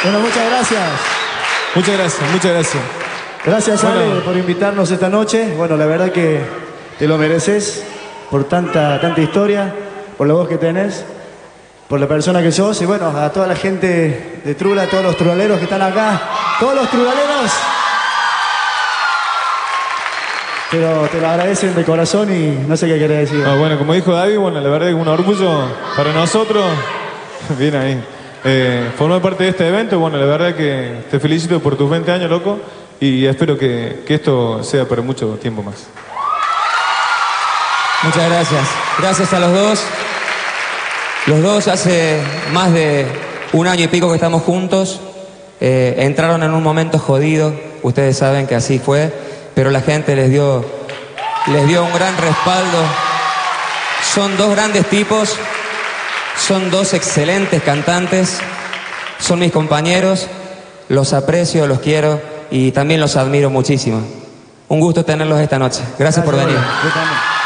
Bueno, muchas gracias. Muchas gracias, muchas gracias. Gracias, Ale, por invitarnos esta noche. Bueno, la verdad que te lo mereces por tanta historia, por la voz que tenés, por la persona que sos. Y bueno, a toda la gente de Trula, a todos los trulaleros que están acá, todos los trulaleros, pero te lo agradecen de corazón y no sé qué querés decir. Bueno, como dijo David, bueno, la verdad es un orgullo para nosotros. Bien ahí. Formar parte de este evento. Bueno, la verdad que te felicito por tus 20 años, loco. Y espero que esto sea para mucho tiempo más. Muchas gracias. Gracias a los dos. Los dos hace más de 1 año y pico que estamos juntos. Entraron en un momento jodido. Ustedes saben que así fue. Pero la gente les dio un gran respaldo. Son 2 grandes tipos. Son 2 excelentes cantantes. Son mis compañeros. Los aprecio, los quiero y también los admiro muchísimo. Un gusto tenerlos esta noche. Gracias por venir. Yo también.